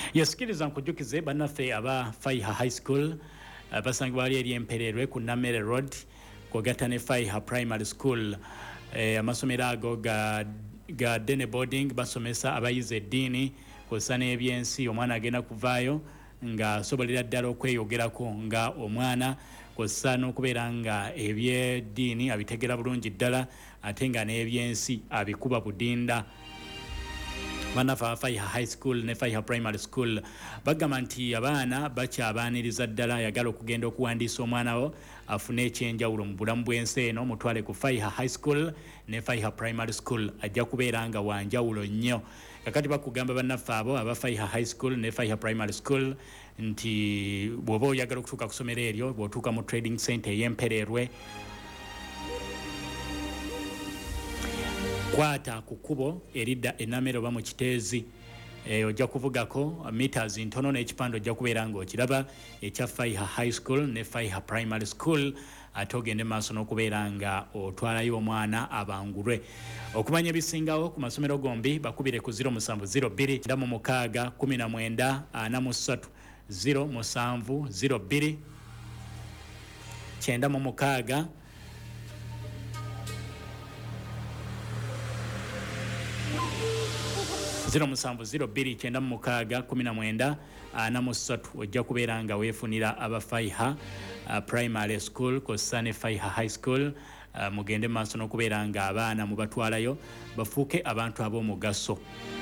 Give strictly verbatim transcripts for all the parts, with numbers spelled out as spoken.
Yasikiriza nkujukize bannaffe aba Faiha High School basangibwa ali eri Empererwe ku Namere Road kwogata ne Faiha Primary School. E, amasomero ago ga, ga Dene Boarding basomesa abayize eddiini kw'ossa n'ebyensi. Omwana agenda kuvaayo nga asobolera ddala okweyogerako nga omwana, kw'ossa n'okubeera nga ebyeddiini abitegera bulungi ddala ate nga n'ebyensi abikuba budinda. Bana fa Faiha High School ne Faiha Primary School bagamba nti abaana bakyabaaniriza ddala ayagala okugenda okuwandiisa omwana wo afune ekyenjawulo mu bulamu bw'ensi eno, mutwale ku Faiha High School ne Faiha Primary School, ajja kubeera nga wanjawulo nnyo. Kakati bakugamba bannaffe abo aba Faiha High School ne Faiha Primary School nti bw'oba oyagala okutuuka ku ssomero eryo, bw'otuuka mu Trading Center ey'Empererwe, kwata ku kkubo eridda Enamere oba mu Kiteezi, e, ojja kuvugako meters ntono n'ekipande ojja kubeera ng'okiraba ekya Faiha High School ne Faiha Primary School, ate ogende maaso n'okubeera nga otwalayo omwana abangulwe. Okumanya ebisingawo ku masomero gombi bakubire ku zero musanvu zero bbiri kyenda mu mukaaga kumi na mwenda ana mu ssatu zero musanvu zero bbiri kyenda mu mukaaga zero musanvu zero bbiri kyenda mu mukaaga kumi na mwenda ana mu ssatu. Ojja kubeera nga weefunira aba Faiha uh, Primary School kw'ossa ne Faiha High School. Uh, mugende maaso n'okubeera nga abaana mubatwalayo bafuuke abantu ab'omugaso.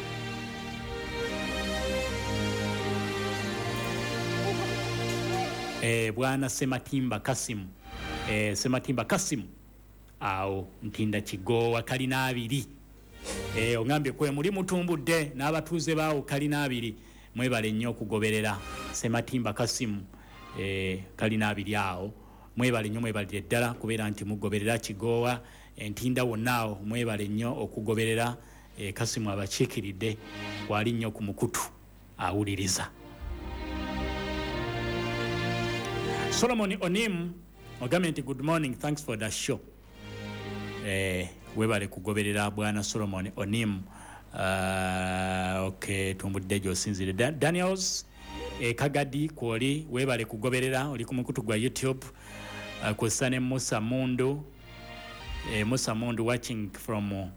Eh, bwana Sematimba Kasimu eh, Sematimba Kasimu awo Ntinda Kigowa kalina abiri. Eh, ongambye kwe muli mutumbudde n'abatuuze baawo kalina abiri, mwebale nnyo okugoberera Sematimba Kasimu eh, kalina abiri awo, mwebale nnyo mwebalire ddala kubeera nti mugoberera Kigowa Ntinda wonna awo, mwebale nnyo okugoberera eh, Kasimu abakiikiridde wali nnyo ku mukutu awuliriza. Solomon Onim ogambye nti good morning, thanks for the show. Eh, webale kugoberera bwana Solomon Onim. Uh, okay, tumbudde gy'osinzire. Da Daniels e Kagadi kwoli webale kugoberera, oli ku mukutu gwa YouTube. Uh, kw'ossa ne Musa Mundu e, Musa Mundu watching from uh,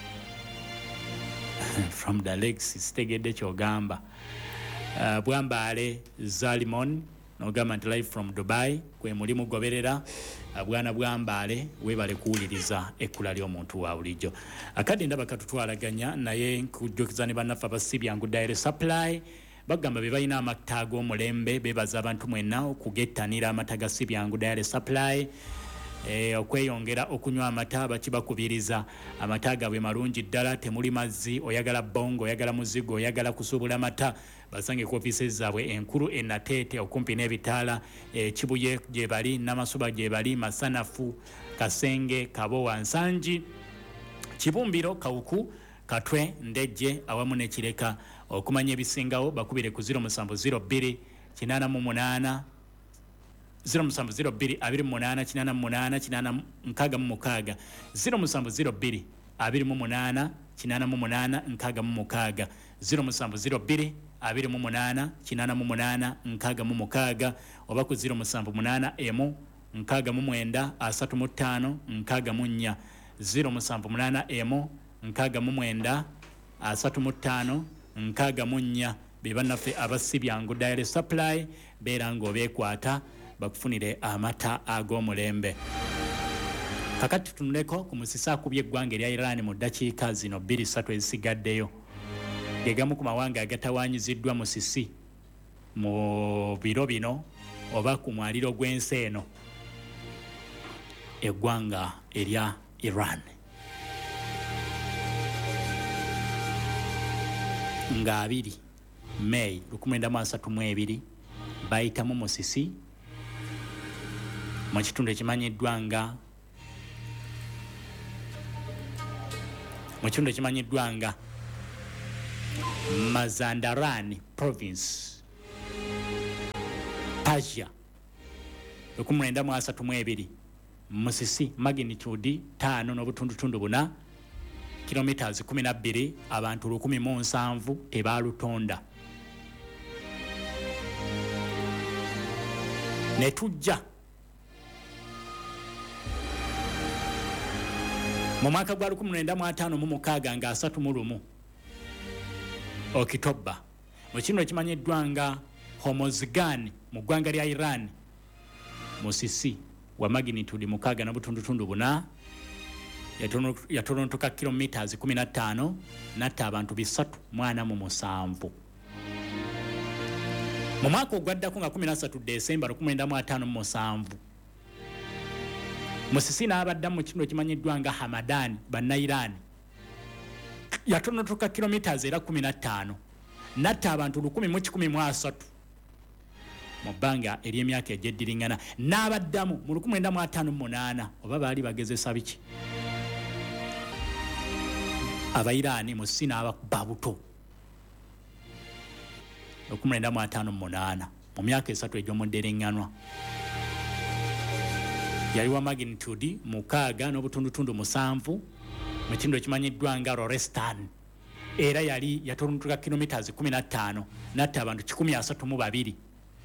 from the lakes sitegedde kyogamba. Uh, Bwambale Zalimon n'ogamba nti live from Dubai kwe muli mugoberera. Bwana Bwambale webale kuwuliriza ekkula ly'omuntu wa bulijjo. Akadde ndaba katutwalaganya naye nkujjukiza ne bannaffe abasibyangu Dairy Supply bagamba be balina amata ag'omulembe, bebaza abantu mwenna okugettanira amata ga Sibyangu Dairy Supply. E, okweyongera okunywa amata bakibakubiriza. Amata gabwe malungi ddala, temuli mazzi, oyagala bongo, oyagala muzigo, oyagala kusuubula mata, basange ku offices zaabwe enkulu e Nateete okumpi n'ebitaala, e, Kibuye gye bali, Namasuba gye bali, Masanafu, Kasenge, Kabowa, Nsangi, Kibumbiro, Kawuku, Katwe, Ndejje awamu ne Kireka. Okumanya ebisingawo bakubire ku zero musanvu zero bbiri kinaana mu munaana zero musanvu zero bbiri abiri mu munaana kinaana mu munaana kinaana nkaaga mu mukaaga zero musanvu zero bbiri abiri mu munaana kinaana mu munaana nkaaga mu mukaaga zero musanvu zero bbiri abiri mu munaana kinaana mu munaana nkaaga mu mukaaga oba ku zero musanvu munaana emu nkaaga mu mwenda asatu mu ttaano nkaaga mu nnya zero musanvu munaana emu nkaaga mu mwenda asatu mu ttaano nkaaga mu nnya. Be bannaffe abasibyangu Dairy Supply beera ng'obeekwata bakufunire amata ag'omulembe. Kakati tutunuleko ku musisa akubye eggwanga erya Iran mu ddakiika zino bbiri ssatu ezisigaddeyo. Ge gamu ku mawanga agatawaanyiziddwa musisi mu biro bino oba ku mwaliro gw'ensi eno, eggwanga erya Iran. Nga abiri May lukumi lwenda mu asatu mu ebiri bayitamu musisi mu kitundu ekimanyiddwa nga mu kitundu ekimanyiddwa nga Mazandaran province Persia lukumi lwenda mu asatu mu ebiri musisi magnitude ttaano n'obutundutundu buna kilometers kumi na bbiri abantu lukumi mu nsanvu tebaalutonda. ne tujja mu mwaka gwa lukumi lwenda mu ataano mu mukaaga nga asatu mu lumu Okitoba mu kino ekimanyiddwa nga Hormozgan mu ggwanga lya Iran musisi wa magnitude mukaaga na butundutundu buna yatolontoka kilometers kumi na ttaano natta abantu bisatu mwana mu musanvu mu mwaka ogwaddako nga kumi na ssatu Desemba lukumi lwenda mu ataano mu musanvu musisi n'abaddamu mu kino ekimanyiddwa nga Hamadan bannayirani yatolontoka kilometers era kumi na ttaano natta abantu lukumi mu kikumi mu asatu mu bbanga ery'emyaka egyeddiringana n'abaddamu mu lukumi lwenda mu ataano mu munaana oba baali bagezesa biki Abayirani musisi n'abakuba buto lukumi lwenda mu ataano mu munaana mu myaka esatu egy'omudderenganwa yali wa magnitude mukaaga n'obutundutundu musanvu mu kitundu ekimanyiddwa nga Rorestan era yali yatolontoka kilometers kumi na ttaano natta abantu kikumi asatu mu babiri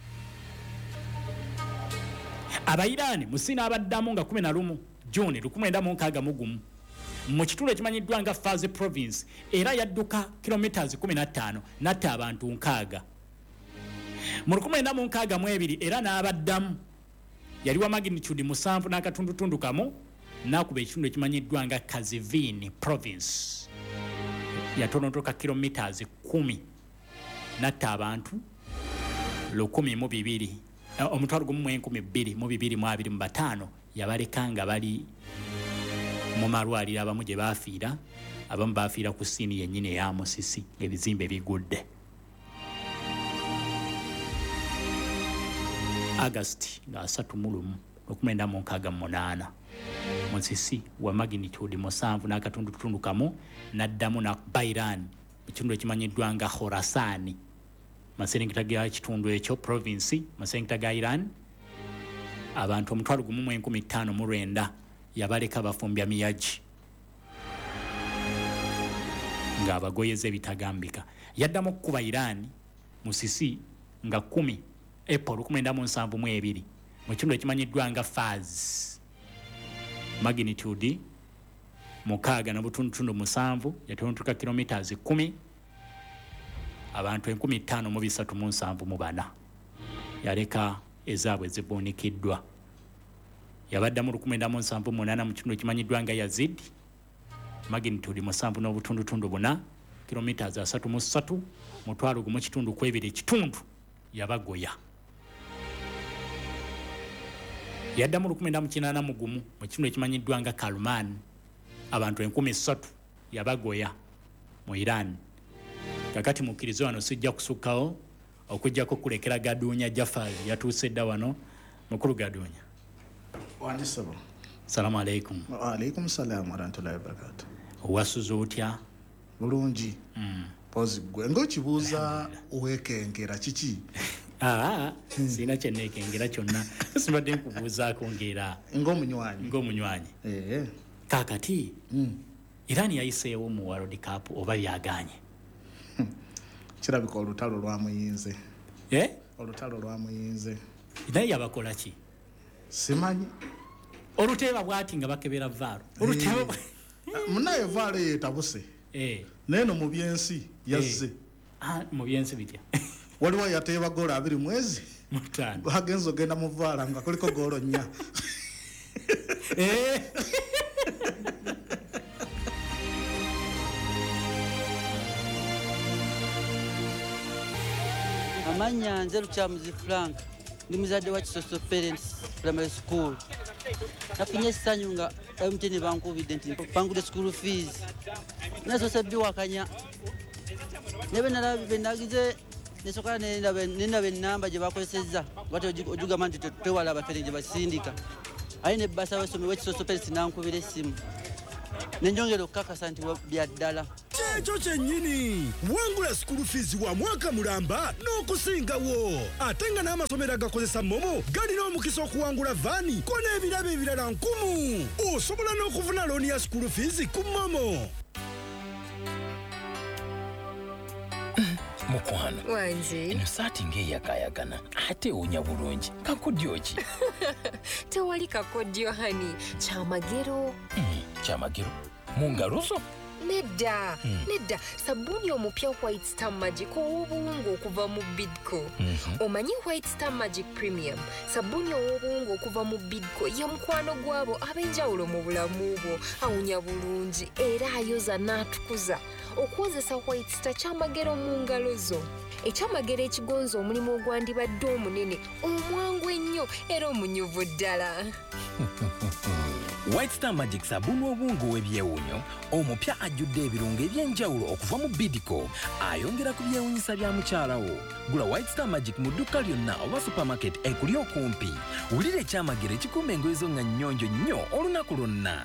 Abayirani musisi n'abaddamu nga kumi na lumu June lukumi lwenda mu nkaaga mu gumu mu kitundu ekimanyiddwa nga Fars province era yadduka kilometers kumi na ttaano natta abantu nkaaga mu lukumi lwenda mu nkaaga mu ebiri era n'abaddamu yali wa magnitude musanvu n'akatundutundu kamu nakuba ekitundu ekimanyiddwa nga Kazivini province yatolontoka kilometers kumi natta abantu lukumi mu bibiri omutwalo gumu mu enkumi bbiri mu bibiri mu abiri mu bataano yabaleka nga bali mu malwaliro abamu gye baafiira abamu baafiira ku siini yennyini eya musisi ebizimbe bigudde August nga asatu mu lumu lukumi lwenda mu nkaaga mu munaana musisi wa magnitude musanvu n'akatundutundu kamu n'addamu na Bairan ekitundu ekimanyiddwa nga Khorasani maserengeta ga kitundu ekyo province maserengeta ga Iran abantu omutwalo gumu mu enkumi ttaano mu lwenda yabaleka bafumbya miyaji nga abagoyeze ebitagambika yaddamu okukuba Iran musisi nga kumi April lukumi lwenda mu nsanvu mu ebiri mu kitundu ekimanyiddwa nga Fars magnitude mukaaga na butundutundu musanvu yatolontoka kilometers kumi abantu enkumi ttaano mu bisatu mu nsanvu mu bana yaleka ezaabwe zibuunikiddwa yabaddamu lukumi lwenda mu nsanvu munaana mu kitundu ekimanyiddwa nga Yazid magnitude musanvu n'obutundutundu buna kilometers asatu mu ssatu mutwalo gumu kitundu ku ebiri ekitundu yabagoya yaddamu lukumi lwenda mu kinaana mu gumu mu kitundu ekimanyiddwa nga Kalman abantu enkumi ssatu yabagoya mu Iran kakati mukkirizo wano sijja kusukkawo okujjako kulekera Gaduunya Jafari yatuuse dda wano mukulu Gaduunya wandisaba salamu alaikum wa alaikum salam wa rahmatullahi wa barakatuh wasuza otya bulungi mm. Pozi gwe ng'okibuuza owekengera kiki ah sina kyenekengera kyonna sibadde nkubuuzaako ngera ng'omunywanyi ng'omunywanyi eh kakati mm. Iran yayiseewo mu World Cup oba byaganye kirabika olutalo lwamuyinze eh olutalo lwamuyinze naye yabakola ki simanyi oluteeba bwati nga bakebera vaaro oluteeba munaye vaaro yeetabuse eh neno mu byensi yazze ah mu byensi bitya waliwo yateeba goolo abiri mwezi mutano hagenzo genda mu vaara nga kuliko goolo nnya eh amanya nze Lukyamuzi Frank ndi muzadde wa Kisoso Parents Primary School nafunye essanyu nga M T N bankubidde nti bangudde school fees nasoose biwakanya nebe nalabe nagize nesoka nendaba ennamba gye bakozesezza bate ojugamba nti tewala abafere gye basindika aye ne basa wesome w'Ekisoso Parents nankubira essimu nenjongera okukakasa nti bya ddala ekyo kyennyini wangula school fees wa mwaka mulamba n'okusingawo ate nga n'amasomero agakozesa momo galina omukisa okuwangula vaani ko n'ebirabo ebirala nkumu osobola n'okufuna looni ya school fees ku momo mukwano wanje eno saati ng'eyakayagana ate ewunya bulungi kakodyo ki? tewali kakodyo hani kyamagero Hmm, kyamagero mu ngalo zo? nedda nedda sabuni omupya White Star Magic ow'obuwungu okuva mu Bidco. Omanyi White Star Magic Premium sabuni ow'obuwungu okuva mu Bidco ye mukwano gwabo ab'enjawulo mu bulamu bwo, awunya bulungi era ayoza n'atukuza. Okukozesa White Star kyamagero mu ngalo zo. Ekyamagero ekigonza omulimu ogwandibadde omunene omwangu ennyo era omunyuvu ddala. White Star Magic sabuni obungu w'ebyewunyo omupya ajjudde ebirungo eby'enjawulo okuva mu Bidco ayongera ku byewunyisa bya mukyala wo. Gula White Star Magic mu dduka lyonna oba supermarket ekuli okumpi. Wulira ekyamagero ekikuuma engoye zo nga nnyonjo nnyo olunaku lwonna.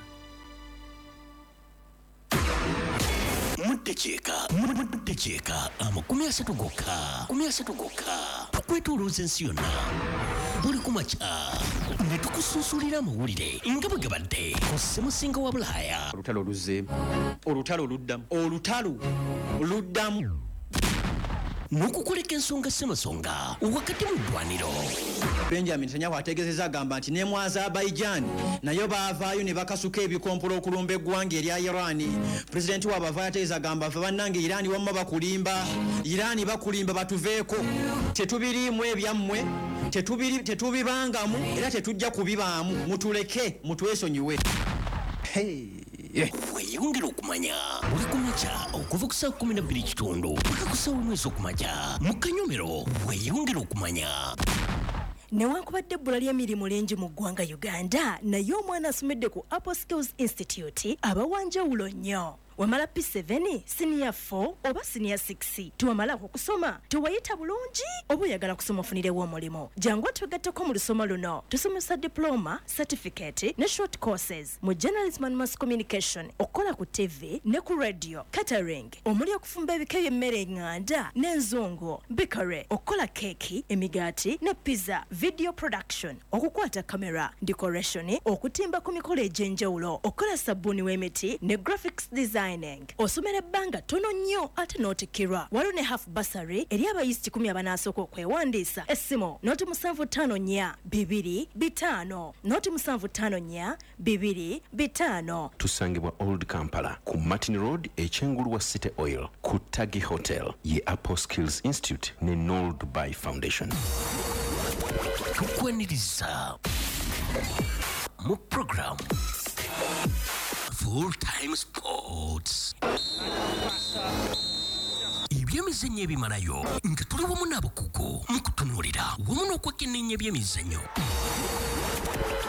Muddekyeka muddekyeka amakumi asatu gokka kumi asatu gokka tukwetolooza ensi yonna buli kumakya ne tukusuusulira amawulire nga bwe gabadde ku ssemusinga wa Bulaaya. Olutalo luzze olutalo luddamu olutalo luddamu n'okukoleka ensonga ssemasonga wakati mu ddwaniro. Benjamin Netanyahu ategeezezza agamba nti ne mu Azerbaijan nayo baavaayo ne bakasuka ebikompolo okulumba eggwanga erya Iran. Pulezidenti waabwe avaayo ategeeza agamba ffe bannange Iran wamma bakulimba Iran bakulimba batuveeko tetubiriimu ebyammwe tetubibangamu era tetujja kubibaamu mutuleke mutwesonyiwe. Weeyongera okumanya buli kumakya okuva ku saa kumi na bbiri kitundu paka ku saa omwezi okumakya mu Kanyomero. Weeyongera okumanya newankubadde ebbula ly'emirimu lingi mu ggwanga Uganda naye omwana asomedde ku Apple Skills Institute abawanjawulo nnyo. Wamala P seven, Senior four oba Senior six tuwamalako kusoma tuwayita bulungi oba oyagala kusoma ofunirewo omulimu jangu tugatteko mu lusoma luno tusomesa diploma, certificate ne short courses mu journalism and mass communication okukola ku T V ne ku radio, catering omuli okufumba ebika by'emmere eŋŋanda n'enzungu, bakery okukola keeki, emigaati ne pizza, video production okukwata kamera, decoration okutimba ku mikolo egy'enjawulo okukola sabbuuni w'emiti ne graphics design. Osomera ebbanga tono nnyo ate n'otikirwa waliwo ne half bursary eri abayizi kikumi abanasooka okwewandiisa. Essimu noti musanvu ttaano nnya bibiri bitaano noti musanvu ttaano nnya bibiri bitaano. Tusangibwa Old Kampala ku Martin Road ekyengulu wa City Oil ku Tagi Hotel ye Apple Skills Institute ne Noel Dubai Foundation. Tukwaniriza mu program Full Time Sports. Ebyemizannyo ebimalayo nga tuli wamu n'abakugu mu kutunuulira wamu n'okwekenneenya ebyemizannyo.